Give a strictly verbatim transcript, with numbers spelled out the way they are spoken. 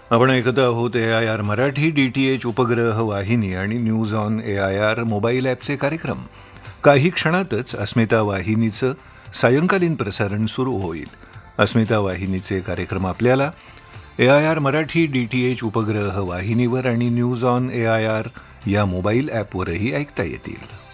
आपण ऐकत आहोत ए I R Marathi D T H उपग्रह वाहिनी आणि news on A I R mobile ॲपचे कार्यक्रम. काही क्षणातच अस्मिता वाहिनीचं सायंकालीन प्रसारण सुरू होईल. अस्मिता वाहिनीचे कार्यक्रम आपल्याला ए I R Marathi D T H उपग्रह वाहिनीवर आणि news on A I R या मोबाईल ॲपवरही ऐकता येतील.